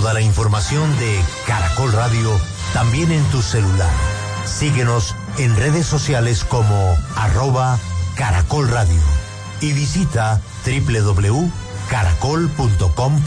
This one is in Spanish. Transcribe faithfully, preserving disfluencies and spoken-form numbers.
toda la información de Caracol Radio también en tu celular. Síguenos en redes sociales como arroba Caracol Radio y visita doble u doble u doble u punto caracol punto com